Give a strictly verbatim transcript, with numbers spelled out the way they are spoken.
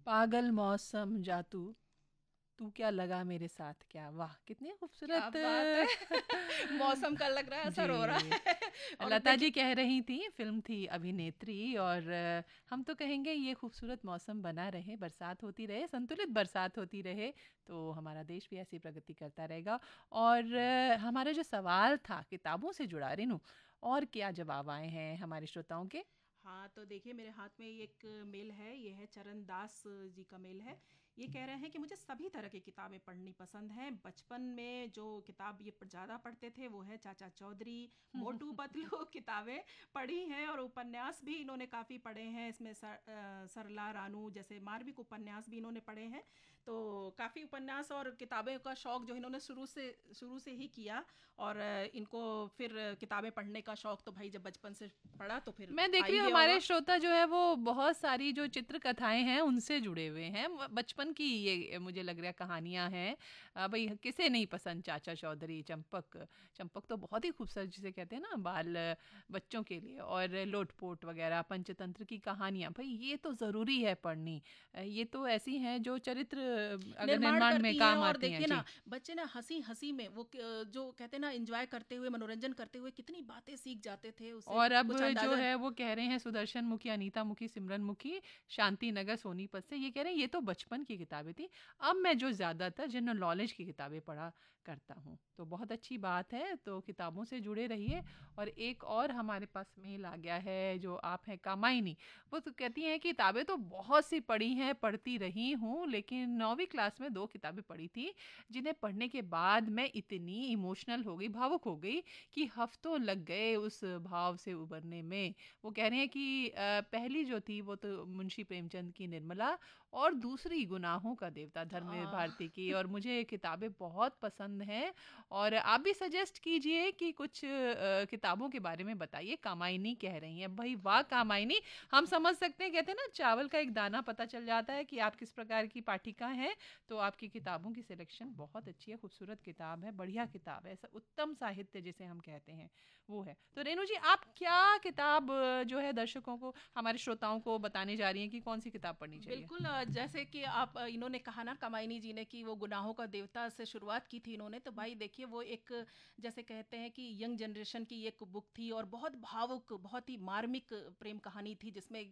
पागल मौसम जातू, तू क्या लगा मेरे साथ क्या, वाह कितनी क्या खूबसूरत। बात है। मौसम का लग रहा है असर हो रहा जी, है। और लता जी देखिए, कह रही थी, फिल्म थी अभिनेत्री, और अ, हम तो कहेंगे ये खूबसूरत मौसम बना रहे, बरसात होती रहे, संतुलित बरसात होती रहे, तो हमारा देश भी ऐसी प्रगति करता रहेगा। और अ, हमारा जो सवाल था किताबों से जुड़ा, रेनू, और क्या जवाब आए हैं हमारे श्रोताओं के? हाँ तो देखिए मेरे हाथ में ये एक मेल है, ये है चरण दास जी का मेल है। ये कह रहे हैं कि मुझे सभी तरह की किताबें पढ़नी पसंद हैं। बचपन में जो किताब ये ज़्यादा पढ़ते थे वो है चाचा चौधरी, मोटू पतलू किताबें पढ़ी हैं, और उपन्यास भी इन्होंने काफ़ी पढ़े हैं। इसमें सर, अ, सरला रानू जैसे मार्मिक उपन्यास भी इन्होंने पढ़े हैं। तो काफ़ी उपन्यास और किताबें का शौक़ जो इन्होंने शुरू से शुरू से ही किया। और अ, इनको फिर किताबें पढ़ने का शौक़ तो भाई जब बचपन से पढ़ा तो फिर मैं आ देख रही ही हूँ गया हमारे होगा। श्रोता जो है वो बहुत सारी जो चित्र कथाएं हैं उनसे जुड़े हुए हैं, व- बचपन की ये मुझे लग रहा है कहानियां हैं। अ, भाई किसे नहीं पसंद चाचा चौधरी, चंपक। चंपक तो बहुत ही खूबसूरत, जिसे कहते हैं ना बाल अ, बच्चों के लिए, और लोटपोट वगैरह पंचतंत्र की कहानियां, भाई ये तो ज़रूरी है पढ़नी। अ, ये तो ऐसी हैं जो चरित्र अ, अगर निर्माण निर्माण में करती हैं। काम और आती हैं देखिए ना, जी। बच्चे ना हंसी हंसी में वो क- जो कहते हैं ना, एंजॉय करते हुए, मनोरंजन करते हुए कितनी बातें सीख जाते थे उसे और अब कुछ जो अंदाजा। है वो कह रहे हैं सुदर्शन मुखी, अनीता मुखी, सिमरन मुखी, शांति नगर सोनीपत से, ये कह रहे हैं ये तो बचपन की किताबें थी, अब मैं जो ज़्यादातर जनरल नॉलेज की किताबें पढ़ा करता हूँ। तो बहुत अच्छी बात है, तो किताबों से जुड़े रहिए। और एक और हमारे पास मेल आ गया है, जो आप हैं कामायनी, वो तो कहती हैं कि किताबें तो बहुत सी पढ़ी हैं, पढ़ती रही हूँ, लेकिन नौवीं क्लास में दो किताबें पढ़ी थी जिन्हें पढ़ने के बाद मैं इतनी इमोशनल हो गई, भावुक हो गई, कि हफ्तों लग गए उस भाव से उबरने में। वो कह रहे हैं कि अ, पहली जो थी वो तो मुंशी प्रेमचंद की निर्मला, और दूसरी गुनाहों का देवता धर्मवीर आ, भारती की, और मुझे ये किताबें बहुत पसंद हैं। और आप भी सजेस्ट कीजिए कि कुछ अ, किताबों के बारे में बताइए। कामायनी कह रही हैं, भाई वाह कामायनी, हम समझ सकते हैं, कहते हैं ना चावल का एक दाना पता चल जाता है कि आप किस प्रकार की पाठिका हैं। तो आपकी किताबों की सिलेक्शन बहुत अच्छी है, खूबसूरत किताब है, बढ़िया किताब है, ऐसा उत्तम साहित्य जिसे हम कहते हैं वो है। तो रेणु जी, आप क्या किताब अ, जो है दर्शकों को, हमारे श्रोताओं को बताने जा रही हैं कि कौन सी किताब पढ़नी चाहिए? बिल्कुल। अ, जैसे कि आप अ, इन्होंने कहा ना, कमायनी जी ने, कि वो गुनाहों का देवता से शुरुआत की थी इन्होंने, तो भाई देखिए वो एक, जैसे कहते हैं कि यंग जनरेशन की एक बुक थी, और बहुत भावुक, बहुत ही मार्मिक प्रेम कहानी थी, जिसमें